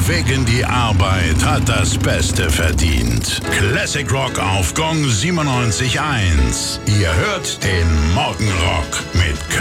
wegen die Arbeit hat das Beste verdient. Classic Rock auf Gong 97.1. Ihr hört den Morgenrock mit